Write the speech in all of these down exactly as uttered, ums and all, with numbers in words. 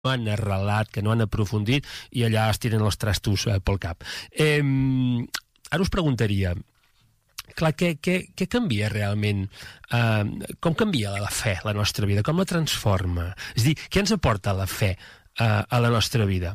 han arrelat, que no han aprofundit, i allà es tiren els trastos eh, pel cap. Eh, ara us preguntaria, clar, què, què, què canvia realment? Eh, com canvia la fe, la nostra vida? Com la transforma? És a dir, què ens aporta la fe eh, a la nostra vida?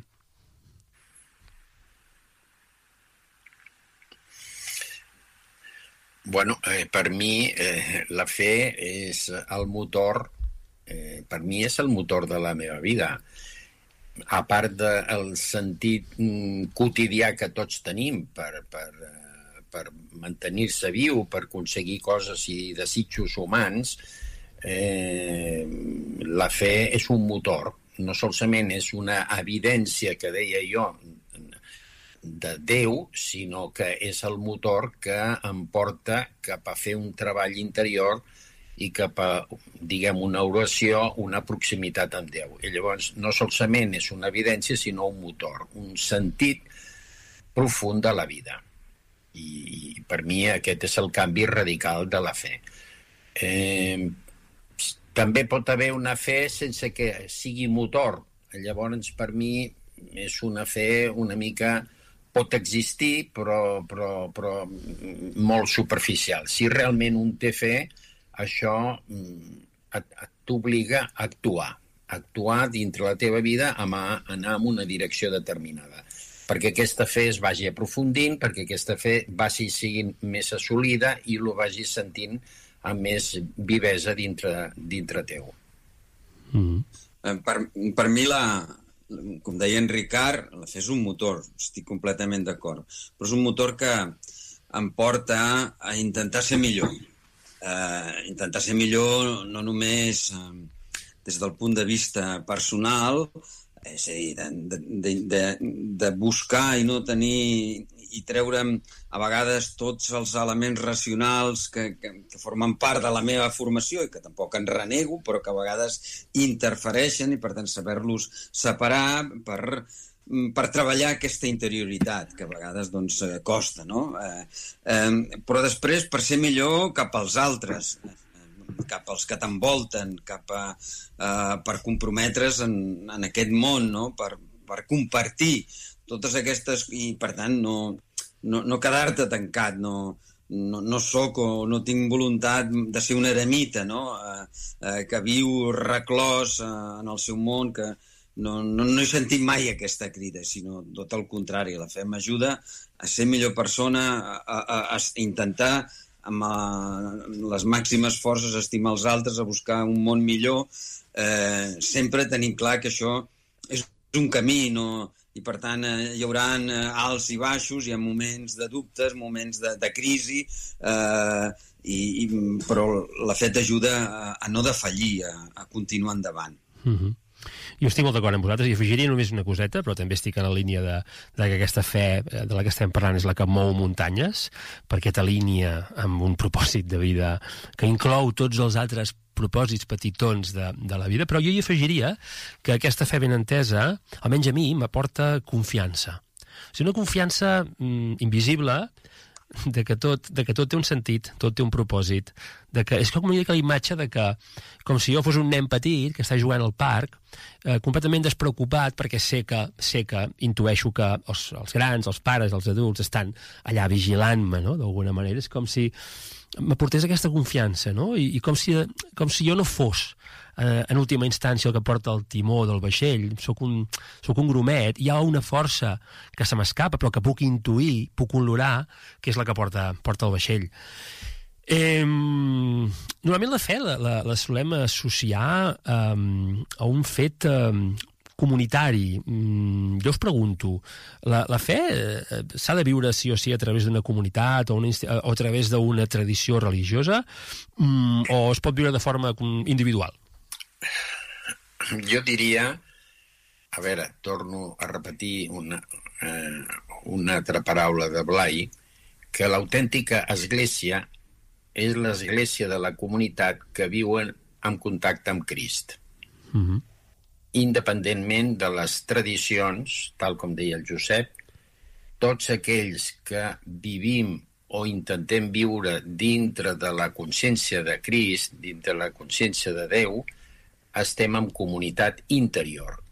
Bueno, eh, per mi eh, la fe és el motor, eh, per mi és el motor de la meva vida. A part del sentit mm, quotidià que tots tenim per, per, eh, per mantenir-se viu, per aconseguir coses i desitjos humans, eh, la fe és un motor. No solament és una evidència, que deia jo, de Déu, sinó que és el motor que em porta cap a fer un treball interior i cap a, diguem, una oració, una proximitat amb Déu. I llavors no solament és una evidència, sinó un motor, un sentit profund de la vida. I, i per mi aquest és el canvi radical de la fe. Eh, també pot haver una fe sense que sigui motor. Llavors, per mi, és una fe una mica... pot existir, però, però, però molt superficial. Si realment un té fe, això et, et t'obliga a actuar, a actuar dintre la teva vida, a anar en una direcció determinada. Perquè aquesta fe es vagi aprofundint, perquè aquesta fe vagi siguin més assolida i lo vagi sentint amb més vivesa dintre, dintre teu. Mm-hmm. Per, per mi la... com deia en Ricard, la fe és un motor, estic completament d'acord, però és un motor que em porta a intentar ser millor. Eh, intentar ser millor no només eh, des del punt de vista personal, és a dir, de, de, de, de buscar i no tenir i treure'm a vegades tots els elements racionals que, que, que formen part de la meva formació i que tampoc en renego, però que a vegades interfereixen i per tant saber-los separar per, per treballar aquesta interioritat que a vegades doncs costa, no? Eh, eh, però després per ser millor cap als altres, cap als que t'envolten, cap a, eh, per comprometre's en, en aquest món, no? Per, per compartir totes aquestes, i per tant no, no, no quedar-te tancat, no, no, no soc o no tinc voluntat de ser un eremita, no? Eh, eh, que viu reclòs eh, en el seu món, que no, no, no he sentit mai aquesta crida, sinó tot el contrari. La fe m'ajuda a ser millor persona, a, a, a intentar amb a, les màximes forces estimar els altres, a buscar un món millor, eh, sempre tenim clar que això és un camí, no? I per tant eh, hi haurà eh, alts i baixos, hi ha moments de dubtes, moments de, de crisi, eh, i, i, però la fe t'ajuda a, a no defallir, a, a continuar endavant. Mm-hmm. Jo estic molt d'acord amb vosaltres i afegiria només una coseta, però també estic en la línia de, de que aquesta fe de la que estem parlant és la que mou muntanyes, perquè t'alinea amb un propòsit de vida que inclou tots els altres propòsits petitons de, de la vida, però jo hi afegiria que aquesta fe ben entesa, almenys a mi, m'aporta confiança. O sigui, una confiança mm, invisible de que, tot, de que tot té un sentit, tot té un propòsit, de que és com una mica la imatge de que, com si jo fos un nen petit que està jugant al parc, eh, completament despreocupat, perquè sé que, sé que intueixo que els, els grans, els pares, els adults estan allà vigilant-me, no?, d'alguna manera. És com si m'aportés aquesta confiança, no?, i, i com, si, com si jo no fos eh, en última instància el que porta el timó del vaixell. Soc un, soc un grumet, hi ha una força que se m'escapa però que puc intuir, puc olorar, que és la que porta, porta el vaixell. Eh, normalment la fe la, la, la solem associar eh, a un fet eh, comunitari. Mm, jo us pregunto, la, la fe eh, s'ha de viure sí o sí a través d'una comunitat o, una, o a través d'una tradició religiosa, mm, o es pot viure de forma individual? Jo diria, a veure, torno a repetir una, eh, una altra paraula de Blai, que l'autèntica església és l'església de la comunitat que viuen en contacte amb Crist. Mm-hmm. Independentment de les tradicions, tal com deia el Josep, tots aquells que vivim o intentem viure dintre de la consciència de Crist, dintre de la consciència de Déu, estem en comunitat interior.